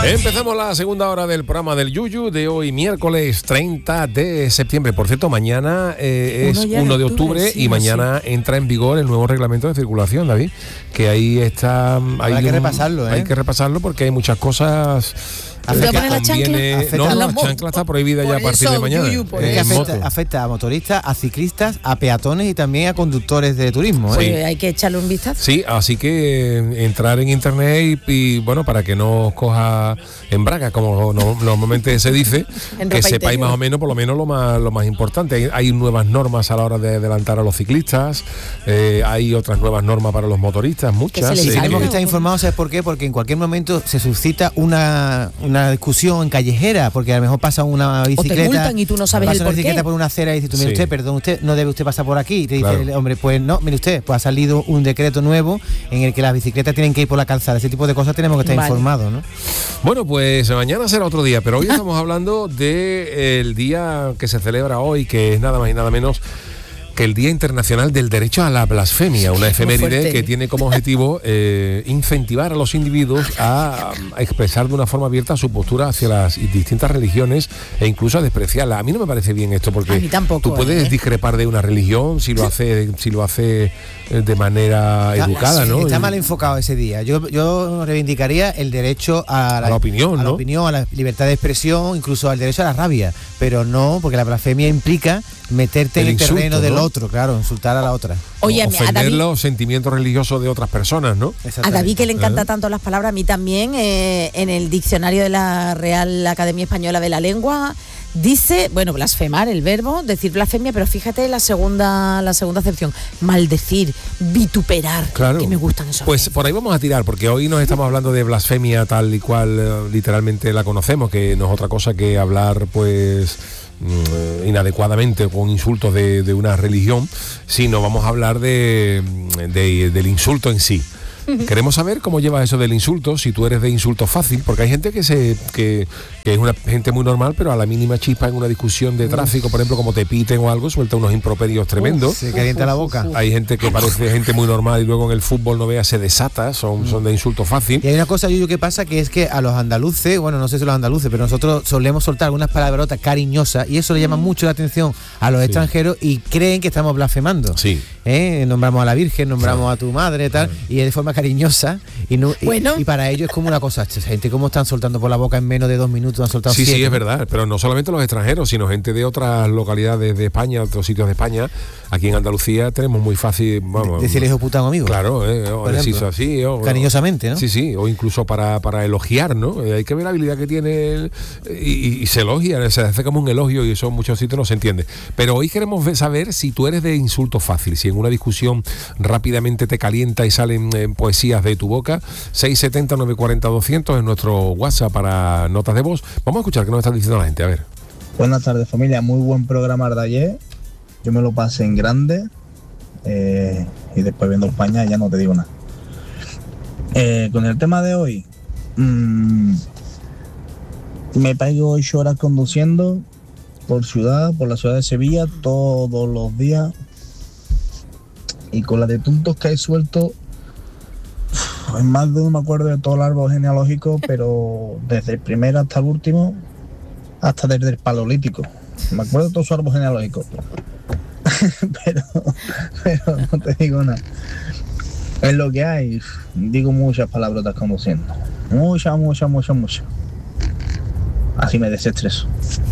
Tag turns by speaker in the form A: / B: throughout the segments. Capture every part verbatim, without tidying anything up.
A: Empezamos la segunda hora del programa del Yuyu de hoy, miércoles treinta de septiembre. Por cierto, mañana eh, es uno de octubre sí, y mañana sí. entra en vigor el nuevo reglamento de circulación, David. Que ahí está. Hay, hay que un, repasarlo, ¿eh? Hay que repasarlo porque hay muchas cosas.
B: ¿Te pones la chancla?
A: No, la chancla está prohibida ya a partir de mañana.
C: Yuyu, eh, afecta, afecta a motoristas, a ciclistas, a peatones y también a conductores de turismo. ¿eh?
B: Sí. Pues hay que echarle un vistazo.
A: Sí, así que entrar en internet y, y bueno, para que no os coja en braga, como no, normalmente se dice, que sepáis interior. Más o menos, por lo menos lo más lo más importante. Hay, hay nuevas normas a la hora de adelantar a los ciclistas, eh, hay otras nuevas normas para los motoristas, muchas.
C: Que se tenemos que estar informados, ¿sabes por qué? Porque en cualquier momento se suscita una, una una discusión callejera, porque a lo mejor pasa una bicicleta,
B: o te multan y tú no sabes
C: pasa
B: el
C: una
B: por
C: bicicleta
B: qué.
C: por una acera y dice tú, mire sí. usted, perdón, usted no debe usted pasar por aquí, y te dice claro. el hombre, pues no, mire usted, pues ha salido un decreto nuevo en el que las bicicletas tienen que ir por la calzada. Ese tipo de cosas tenemos que estar vale. informados, ¿no?
A: Bueno, pues mañana será otro día, pero hoy estamos hablando del día que se celebra hoy, que es nada más y nada menos que el Día Internacional del Derecho a la Blasfemia, una efeméride que tiene como objetivo eh, incentivar a los individuos a, a expresar de una forma abierta su postura hacia las distintas religiones e incluso a despreciarlas. A mí no me parece bien esto, porque
B: tampoco,
A: tú puedes
B: ¿eh?
A: discrepar de una religión si lo hace si lo hace de manera
C: está,
A: educada, ¿no?
C: Está mal enfocado ese día. Yo, yo reivindicaría el derecho a la,
A: a la opinión,
C: a
A: ¿no?
C: la opinión, a la libertad de expresión, incluso al derecho a la rabia, pero no, porque la blasfemia implica meterte el en el insulto, terreno del ¿no? otro, claro, insultar a la otra.
B: Oye,
A: o ofender
B: a David,
A: los sentimientos religiosos de otras personas, ¿no?
B: A David, que le encanta ¿Eh? tanto las palabras, a mí también, eh, en el diccionario de la Real Academia Española de la Lengua dice, bueno, blasfemar, el verbo, decir blasfemia, pero fíjate la segunda la segunda acepción, maldecir, vituperar,
A: claro.
B: que me gustan esos.
A: Pues por ahí vamos a tirar, porque hoy nos estamos hablando de blasfemia tal y cual eh, literalmente la conocemos, que no es otra cosa que hablar, pues inadecuadamente con insultos de, de una religión, sino vamos a hablar de, de del insulto en sí. Queremos saber cómo llevas eso del insulto, si tú eres de insulto fácil, porque hay gente que se que, que es una gente muy normal, pero a la mínima chispa en una discusión de tráfico, por ejemplo, como te piten o algo, suelta unos improperios tremendos.
C: Uf, se calienta la boca.
A: Hay gente que parece gente muy normal y luego en el fútbol no vea, se desata, son, son de insulto fácil.
C: Y hay una cosa, Yuyu, que pasa, que es que a los andaluces, bueno, no sé si los andaluces, pero nosotros solemos soltar algunas palabrotas cariñosas y eso le llama mucho la atención a los sí. extranjeros y creen que estamos blasfemando.
A: Sí.
C: ¿Eh? Nombramos a la Virgen, nombramos sí. a tu madre, tal, sí. y de forma cariñosa y, no,
B: bueno.
C: y, y para ellos es como una cosa, gente, ¿cómo están soltando por la boca en menos de dos minutos? Han soltado
A: sí,
C: siete.
A: sí, es verdad, pero no solamente los extranjeros, sino gente de otras localidades de España, otros sitios de España. Aquí en Andalucía tenemos muy fácil, vamos,
C: decirle hijo puta a un amigo.
A: Claro, eh, o decirlo así, o,
C: cariñosamente, ¿no?
A: Sí, sí, o incluso para, para elogiar, ¿no? Eh, hay que ver la habilidad que tiene él, y, y, y se elogia, se hace como un elogio y eso en muchos sitios no se entiende. Pero hoy queremos ver, saber si tú eres de insulto fácil, si en una discusión rápidamente te calienta y salen eh, poesías de tu boca. Seis setenta, nueve cuarenta, doscientos en nuestro WhatsApp para notas de voz. Vamos a escuchar qué nos está diciendo la gente, a ver.
D: Buenas tardes, familia, muy buen programa de ayer. Yo me lo pasé en grande eh, y después viendo España ya no te digo nada. Eh, con el tema de hoy, mmm, me pego ocho horas conduciendo por ciudad, por la ciudad de Sevilla, todos los días. Y con la de tontos que hay suelto, en más de no me acuerdo de todo el árbol genealógico, pero desde el primero hasta el último, hasta desde el paleolítico. Me acuerdo de todo su árbol genealógico. pero, pero no te digo nada. Es lo que hay. Digo muchas palabrotas conduciendo. Muchas, muchas, muchas, muchas. Así me desestreso.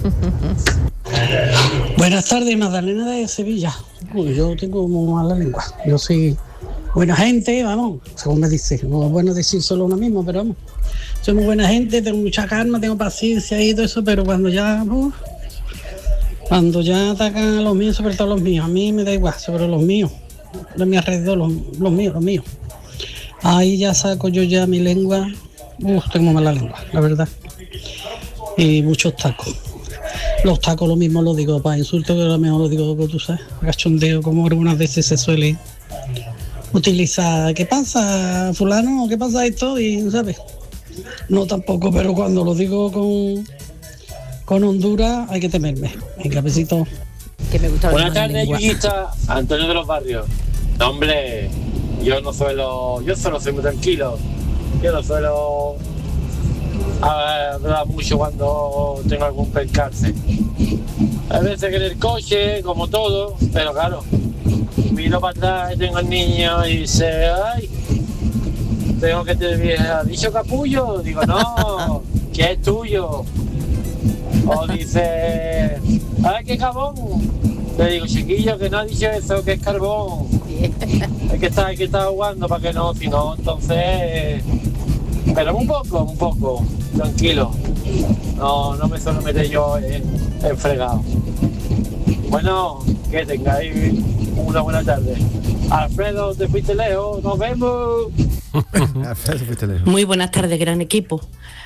E: Buenas tardes, Magdalena de Sevilla. Uy, yo tengo muy mala lengua. Yo soy buena gente, vamos, según me dice. No es bueno decir solo uno mismo, pero vamos. Soy muy buena gente, tengo mucha calma, tengo paciencia y todo eso, pero cuando ya... Uh, cuando ya atacan a los míos, sobre todo los míos, a mí me da igual, sobre los míos, de mi alrededor, los, los míos, los míos. Ahí ya saco yo ya mi lengua. Uf, tengo mala lengua, la verdad. Y muchos tacos. Los tacos lo mismo lo digo para insultos, que a lo mejor lo digo, tú sabes, cachondeo, como algunas veces se suele utilizar. ¿Qué pasa, fulano? ¿Qué pasa esto? Y, ¿sabes? No tampoco, pero cuando lo digo con, con Honduras hay que temerme. Venga, besito.
B: Que me gusta.
F: Buenas tardes, Yuyista. Antonio de los Barrios. No, hombre, yo no suelo, yo solo soy muy tranquilo. Yo no suelo hablar mucho cuando tengo algún percance. A veces que en el coche, como todo, pero claro, miro para atrás y tengo al niño y dice, ay, tengo que te vieja, ¿ha dicho capullo? Digo, no, que es tuyo. O dice, ay, qué carbón. Le digo, chiquillo, que no ha dicho eso, que es carbón. Hay que estar, hay que estar jugando para que no, si no, entonces... Pero un poco, un poco, tranquilo. No, no me suelo meter yo en, en fregado. Bueno, que tengáis una buena tarde. Alfredo, te fuiste lejos, nos vemos.
C: Alfredo, fuiste lejos.
G: Muy buenas tardes, gran equipo.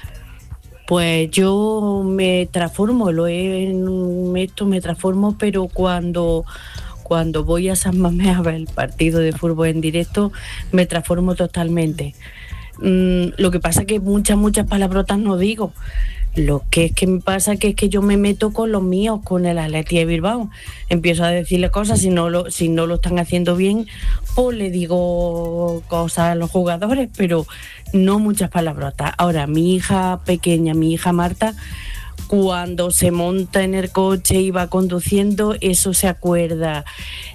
G: Pues yo me transformo, lo he, en esto me transformo, pero cuando... Cuando voy a San Mamés a ver el partido de fútbol en directo, me transformo totalmente. Mm, lo que pasa es que muchas, muchas palabrotas no digo. Lo que es que me pasa que es que yo me meto con los míos, con el Athletic de Bilbao. Empiezo a decirle cosas, si no lo, si no lo están haciendo bien, pues le digo cosas a los jugadores, pero no muchas palabrotas. Ahora, mi hija pequeña, mi hija Marta, cuando se monta en el coche y va conduciendo, eso se acuerda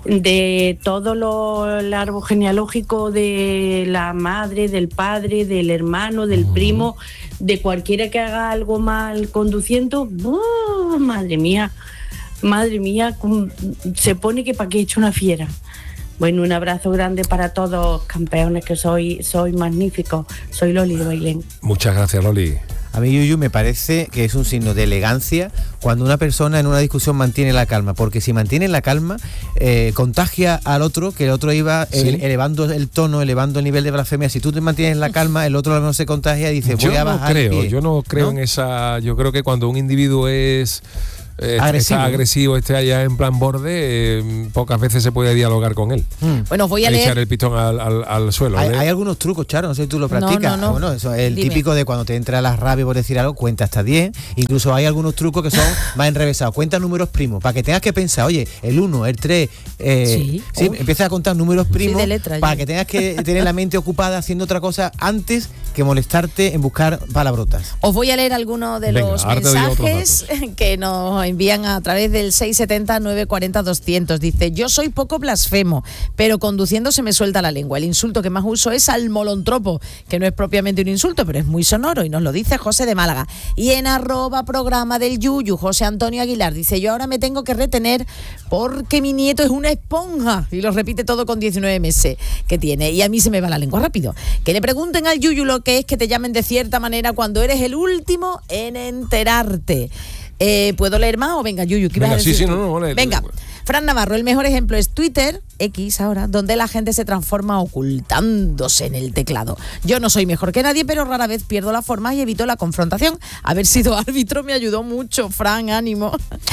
G: de todo lo, el árbol genealógico de la madre, del padre, del hermano, del primo, de cualquiera que haga algo mal conduciendo. ¡Oh, madre mía! Madre mía, se pone que para qué he hecho una fiera. Bueno, un abrazo grande para todos, campeones, que soy, soy magníficos. Soy Loli de Bailén.
A: Muchas gracias, Loli.
C: A mí, Yuyu, me parece que es un signo de elegancia cuando una persona en una discusión mantiene la calma, porque si mantiene la calma, eh, contagia al otro, que el otro iba
A: ¿Sí?
C: el, elevando el tono, elevando el nivel de blasfemia. Si tú te mantienes la calma, el otro a lo mejor se contagia y dice, voy
A: yo
C: a
A: no
C: bajar
A: creo,
C: el pie.
A: Yo no creo
C: ¿No?
A: en esa... Yo creo que cuando un individuo es... Eh,
C: agresivo.
A: está agresivo, esté allá en plan borde, eh, pocas veces se puede dialogar con él.
C: Hmm.
B: Bueno, os voy a
A: Echar
B: leer.
A: el pistón al, al, al suelo.
C: Hay,
A: ¿eh?
C: hay algunos trucos, Charo, no sé si tú lo practicas.
B: No, no, no.
C: Bueno, eso es el
B: Dime.
C: típico de cuando te entra la rabia por decir algo, cuenta hasta diez. Incluso hay algunos trucos que son más enrevesados. Cuenta números primos, para que tengas que pensar, oye, el uno, el tres, eh,
B: Sí.
C: sí,
B: Uf.
C: empieza a contar números primos
B: de letra,
C: para
B: yo.
C: que tengas que tener la mente ocupada haciendo otra cosa antes que molestarte en buscar palabrotas.
B: Os voy a leer algunos de
A: Venga,
B: los
A: ahora te doy otros
B: mensajes que nos envían a través del seis setenta, nueve cuarenta, doscientos. Dice, yo soy poco blasfemo, pero conduciendo se me suelta la lengua. El insulto que más uso es al molontropo, que no es propiamente un insulto, pero es muy sonoro, y nos lo dice José de Málaga. Y en arroba programa del Yuyu, José Antonio Aguilar, dice, yo ahora me tengo que retener porque mi nieto es una esponja, y lo repite todo con diecinueve meses que tiene, y a mí se me va la lengua rápido. Que le pregunten al Yuyu lo que es que te llamen de cierta manera cuando eres el último en enterarte. Eh, ¿Puedo leer más o venga, Yuyu? ¿Qué ibas
A: Venga,
B: a decir
A: sí, sí,
B: tú?
A: no, no, lee,
B: Venga,
A: lee.
B: Fran Navarro, el mejor ejemplo es Twitter, X ahora, donde la gente se transforma ocultándose en el teclado. Yo no soy mejor que nadie, pero rara vez pierdo la forma y evito la confrontación. Haber sido árbitro me ayudó mucho, Fran, ánimo.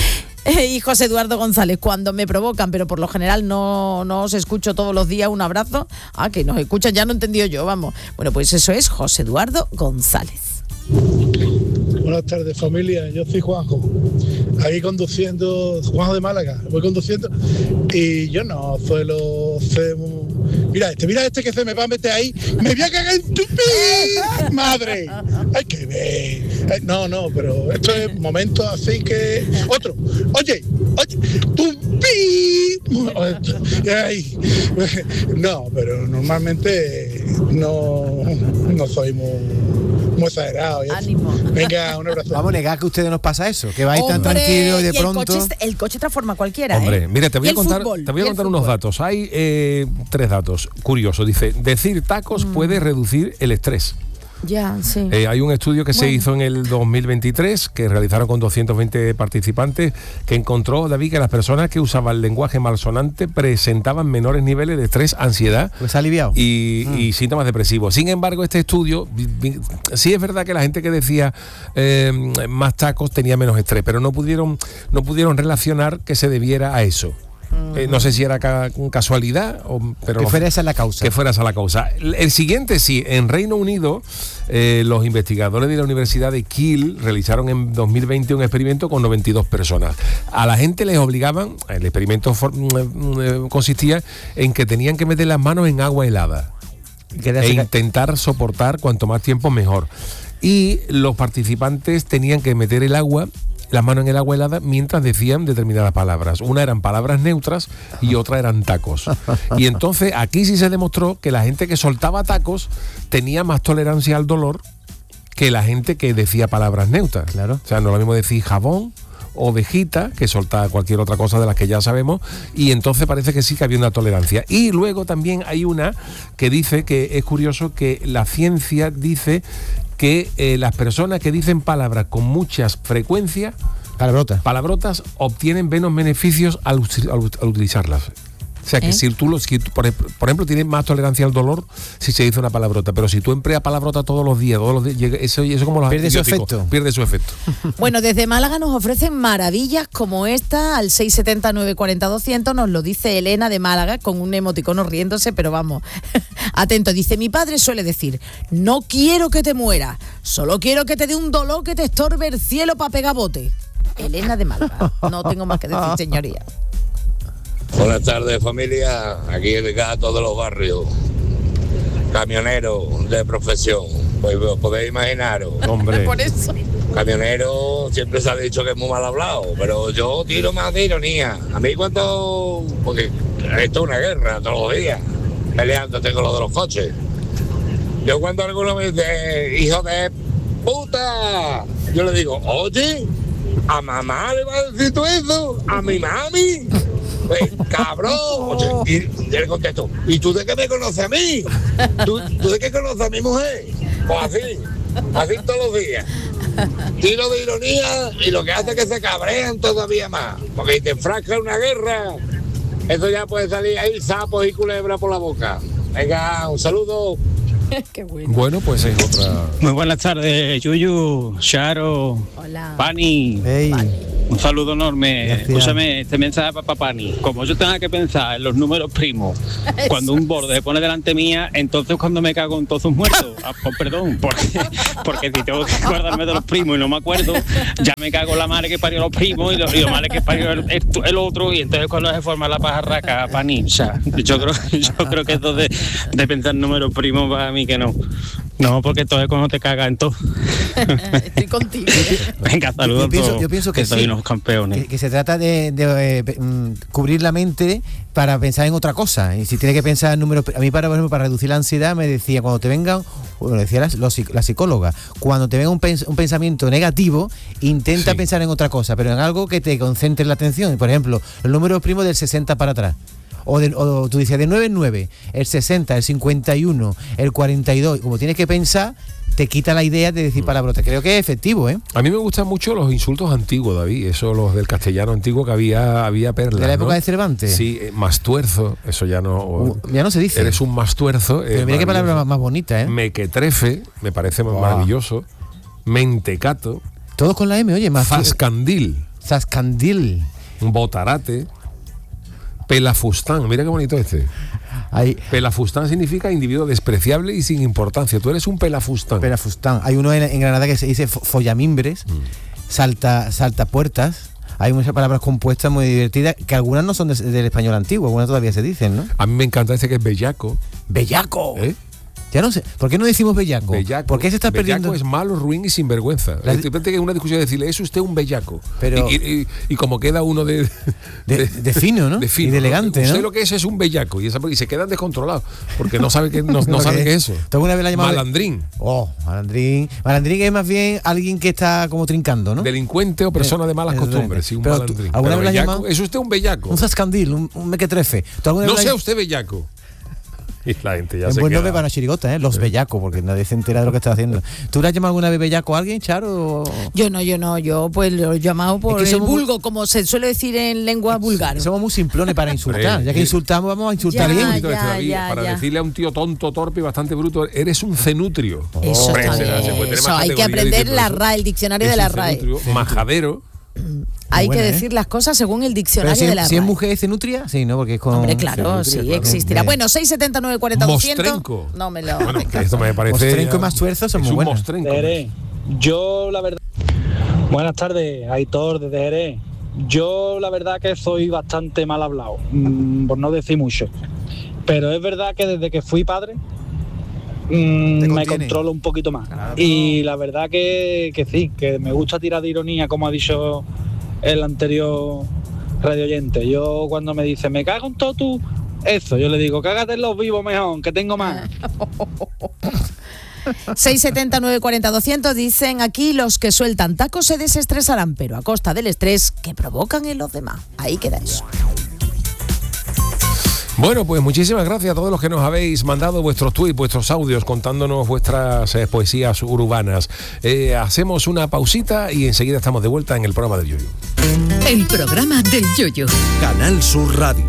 B: Y José Eduardo González, cuando me provocan, pero por lo general no, no os escucho todos los días, un abrazo. Ah, que nos escuchan, ya no he entendido yo, vamos. Bueno, pues eso es José Eduardo González.
H: Buenas tardes, familia. Yo soy Juanjo. Ahí conduciendo, Juanjo de Málaga. Voy conduciendo y yo no suelo ser un... Mira este, mira este que se me va a meter ahí. ¡Me voy a cagar en tu pi! ¡Madre! Hay que ver. No, no, pero esto es momentos así que... Otro. Oye, oye, tu pi. Ay. No, pero normalmente no, no soy muy... muy exagerado. ¿Sí?
B: Ánimo.
H: Venga, un abrazo.
C: Vamos a negar que a ustedes nos pasa eso, que vais tan
B: Hombre,
C: tranquilos y de
B: y
C: pronto...
B: El coche, el coche transforma a cualquiera,
A: Hombre,
B: ¿eh?
A: mira, te voy
B: Y
A: a
B: el
A: contar,
B: fútbol,
A: te voy a
B: y el
A: contar unos
B: fútbol.
A: datos. Hay eh, tres datos curiosos. Dice, decir tacos
B: Mm.
A: puede reducir el estrés.
B: Ya, sí.
A: Eh, hay un estudio que se
B: Bueno.
A: hizo en el dos mil veintitrés que realizaron con doscientos veinte participantes que encontró, David, que las personas que usaban lenguaje malsonante presentaban menores niveles de estrés, ansiedad
C: Pues se ha aliviado.
A: y, y síntomas depresivos. Sin embargo, este estudio, vi- vi- sí es verdad que la gente que decía eh, más tacos tenía menos estrés, pero no pudieron, no pudieron relacionar que se debiera a eso. Eh, no sé si era ca- casualidad o pero
C: Que
A: lo-
C: fuera esa la causa.
A: que fuera esa la causa. El, el siguiente sí, en Reino Unido eh, los investigadores de la Universidad de Kiel realizaron en dos mil veinte un experimento con noventa y dos personas. A la gente les obligaban, el experimento for- eh, consistía en que tenían que meter las manos en agua helada
C: Quedarse
A: e
C: ca-
A: intentar soportar cuanto más tiempo mejor. y los participantes tenían que meter el agua, las manos en el agua helada mientras decían determinadas palabras. Una eran palabras neutras y otra eran tacos. Y entonces aquí sí se demostró que la gente que soltaba tacos tenía más tolerancia al dolor que la gente que decía palabras neutras.
C: Claro.
A: O sea, no es lo mismo decir jabón, ovejita, que solta cualquier otra cosa de las que ya sabemos, y entonces parece que sí que había una tolerancia. Y luego también hay una que dice que es curioso que la ciencia dice que eh, las personas que dicen palabras con muchas frecuencias,
C: palabrotas,
A: palabrotas obtienen menos beneficios al, al, al utilizarlas. O sea que ¿Eh? si tú, lo, si tú por, por ejemplo, tienes más tolerancia al dolor si se dice una palabrota, pero si tú empleas palabrota todos los días, todos los días, eso, eso como los
C: pierde su efecto.
A: Pierde su efecto.
B: Bueno, desde Málaga nos ofrecen maravillas como esta, al seis siete nueve cuatro cero doscientos, nos lo dice Elena de Málaga, con un emoticono riéndose, pero vamos, atento, dice, mi padre suele decir, no quiero que te mueras, solo quiero que te dé un dolor que te estorbe el cielo para pegar bote. Elena de Málaga, no tengo más que decir, señoría.
I: Buenas tardes, familia. Aquí el gato de los barrios, camionero de profesión. Pues podéis imaginaros.
A: Hombre.
B: Por eso.
I: Camionero siempre se ha dicho que es muy mal hablado, pero yo tiro más de ironía. A mí cuando... Porque esto es una guerra todos los días, peleando tengo lo de los coches. Yo cuando alguno me dice, hijo de puta, yo le digo, oye, ¿a mamá le vas a decir tú eso? ¿A mi mami? Pues, cabrón. Oye, y yo le contesto, ¿y tú de qué me conoces a mí? ¿Tú, ¿Tú de qué conoces a mi mujer? Pues así, así todos los días. Tiro de ironía y lo que hace es que se cabrean todavía más. Porque si te enfrascas en una guerra, eso ya puede salir ahí sapos y culebras por la boca. Venga, un saludo.
B: Qué bueno.
A: Bueno, pues es otra.
J: Muy buenas tardes, Yuyu, Charo,
B: Hola.
J: Pani.
C: Hey.
B: Pani.
J: Un saludo enorme.
C: Gracias.
J: Escúchame, este mensaje para Pani. Como yo tenga que pensar en los números primos, cuando un borde se pone delante mía, entonces cuando me cago en todos sus muertos. Ah, pues, perdón, porque, porque si tengo que acordarme de los primos y no me acuerdo, ya me cago en la madre que parió los primos y lo, y lo madre que parió el, el, el otro, y entonces cuando se forma la pajarraca, Pani. O sea, yo creo, yo creo que esto de, de pensar números primos para mí que no. No, porque entonces cuando te cagas en todo.
B: Estoy contigo.
J: Venga, saludos.
C: Yo pienso, yo pienso que,
J: que
C: sí,
J: soy unos campeones.
C: Que, que se trata de, de, de um, cubrir la mente para pensar en otra cosa. Y si tiene que pensar en números, a mí para, por ejemplo, para reducir la ansiedad me decía, cuando te venga, bueno, decía la, los, la psicóloga, cuando te venga un, pens, un pensamiento negativo, intenta sí. pensar en otra cosa, pero en algo que te concentre la atención. Por ejemplo, el número primo del sesenta para atrás. O, de, o tú dices de nueve en nueve, el sesenta, el cincuenta y uno, el cuarenta y dos. Como tienes que pensar, te quita la idea de decir palabrotas. Creo que es efectivo, ¿eh?
A: A mí me gustan mucho los insultos antiguos, David. Eso, los del castellano antiguo, que había, había perlas.
C: ¿De la época
A: ¿no?
C: de Cervantes?
A: Sí, eh, mastuerzo, eso ya no.
C: Uh, ya no se dice.
A: Eres un mastuerzo.
C: Pero eh, mira qué palabra más, más bonita, ¿eh?
A: Mequetrefe, me parece wow. maravilloso. Mentecato.
C: Todos con la M, oye, más.
A: Zascandil.
C: Zascandil.
A: Botarate. Pelafustán, mira qué bonito este.
C: Hay,
A: pelafustán significa individuo despreciable y sin importancia. Tú eres un pelafustán.
C: Pelafustán. Hay uno en, en Granada que se dice follamimbres, mm. salta, saltapuertas. Hay muchas palabras compuestas muy divertidas, que algunas no son de, del español antiguo, algunas todavía se dicen, ¿no?
A: A mí me encanta ese que es bellaco.
C: ¡Bellaco!
A: ¿Eh?
C: Ya no sé, ¿por qué no decimos bellaco?
A: Bellaco.
C: ¿Por qué se está
A: bellaco
C: perdiendo?
A: Es malo, ruin y sinvergüenza. La... De repente que una discusión de decirle, es usted un bellaco.
C: Pero...
A: Y, y, y, y como queda uno de...
C: De, de, de fino, ¿no?
A: De fino.
C: Y de elegante, ¿no?
A: Usted lo que es es un bellaco. Y, esa, y se quedan descontrolados, porque no sabe qué no, no sabe qué es eso.
C: ¿Tú alguna vez la llamado
A: malandrín?
C: Oh, malandrín. Malandrín es más bien alguien que está como trincando, ¿no?
A: Delincuente o persona eh, de malas costumbres. Sí, un
C: pero
A: malandrín.
C: Tú, ¿alguna
A: pero
C: vez
A: bellaco,
C: la llamado?
A: ¿es usted un bellaco?
C: Un zascandil, un, un mequetrefe.
A: No sea usted bellaco. Y la gente ya
C: es
A: se
C: buen
A: queda.
C: nombre para una chirigota, ¿eh? Los sí. bellacos, porque nadie se entera de lo que está haciendo. ¿Tú le has llamado alguna vez bellaco a alguien, Charo?
B: Yo no, yo no, yo pues lo he llamado por es que el vulgo, muy... como se suele decir en lengua vulgar.
C: Somos muy simplones para insultar, ya que insultamos vamos a insultar
B: ya,
C: bien.
B: Ya, ya,
A: para
B: ya.
A: decirle a un tío tonto, torpe y bastante bruto, eres un cenutrio.
B: Eso
A: oh,
B: está bien. Eso, hay que aprender la R A E, el diccionario de la R A E.
A: Cenutrio, majadero.
B: Hay
C: buena,
B: que decir ¿eh? las cosas según el diccionario
C: si,
B: de la R A E.
C: Si es mujer es cenutria, sí, ¿no? Porque es con...
B: Hombre, claro, sí, claro. existirá. Bien. Bueno, seis siete nueve cuatro cero doscientos.
A: Mostrenco.
B: No me lo...
A: Bueno, esto me parece...
C: Mostrenco y más tuerzo son muy buenos.
A: Mostrenco.
K: Jerez, yo la verdad... Buenas tardes, Aitor desde Jerez. Yo la verdad que soy bastante mal hablado, mmm, por no decir mucho. Pero es verdad que desde que fui padre, mmm, me controlo un poquito más. Claro. Y la verdad que, que sí, que me gusta tirar de ironía, como ha dicho el anterior radioyente. Yo cuando me dice, me cago en todo tú, eso, yo le digo, cágate en los vivos mejor, que tengo más.
B: seis setenta, nueve cuarenta, doscientos dicen aquí, los que sueltan tacos se desestresarán, pero a costa del estrés que provocan en los demás. Ahí queda eso.
A: Bueno, pues muchísimas gracias a todos los que nos habéis mandado vuestros tweets, vuestros audios, contándonos vuestras eh, poesías urbanas. Eh, hacemos una pausita y enseguida estamos de vuelta en el programa del Yoyo.
L: El programa del Yoyo.
M: Canal Sur Radio.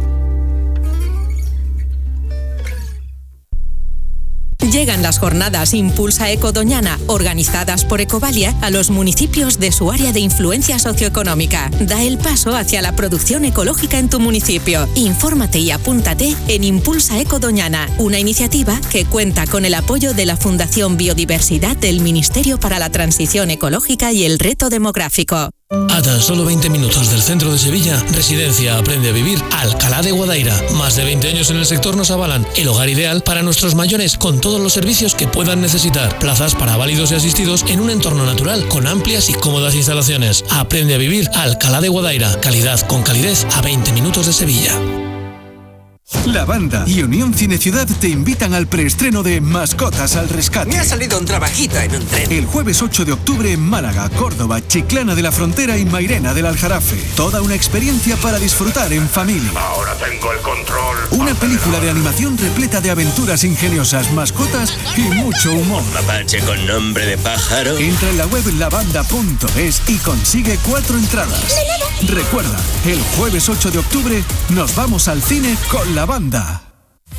L: Llegan las jornadas Impulsa Eco Doñana, organizadas por Ecovalia, a los municipios de su área de influencia socioeconómica. Da el paso hacia la producción ecológica en tu municipio. Infórmate y apúntate en Impulsa Eco Doñana, una iniciativa que cuenta con el apoyo de la Fundación Biodiversidad del Ministerio para la Transición Ecológica y el Reto Demográfico.
N: A tan solo veinte minutos del centro de Sevilla, Residencia Aprende a Vivir Alcalá de Guadaira. Más de veinte años en el sector nos avalan el hogar ideal para nuestros mayores con todos los servicios que puedan necesitar. Plazas para válidos y asistidos en un entorno natural con amplias y cómodas instalaciones. Aprende a Vivir Alcalá de Guadaira. Calidad con calidez a veinte minutos de Sevilla.
O: La Banda y Unión Cine Ciudad te invitan al preestreno de Mascotas al Rescate.
P: Me ha salido un trabajito en un tren.
O: El jueves ocho de octubre en Málaga, Córdoba, Chiclana de la Frontera y Mairena del Aljarafe. Toda una experiencia para disfrutar en familia.
Q: Ahora tengo el control.
O: Una película de animación repleta de aventuras ingeniosas, mascotas y mucho humor.
P: Mapache con nombre de pájaro.
O: Entra en la web lavanda punto es y consigue cuatro entradas. Recuerda, el jueves ocho de octubre nos vamos al cine con La Banda.